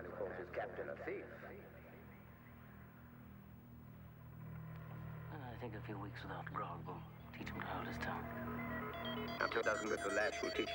man who calls his captain a thief. I think a few weeks without grog will teach him to hold his tongue. After a dozen with the lash will teach